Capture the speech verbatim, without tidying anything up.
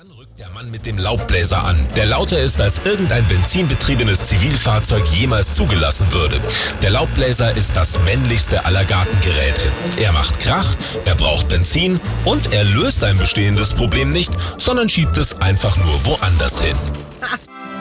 Dann rückt der Mann mit dem Laubbläser an, der lauter ist, als irgendein benzinbetriebenes Zivilfahrzeug jemals zugelassen würde. Der Laubbläser ist das männlichste aller Gartengeräte. Er macht Krach, er braucht Benzin und er löst ein bestehendes Problem nicht, sondern schiebt es einfach nur woanders hin.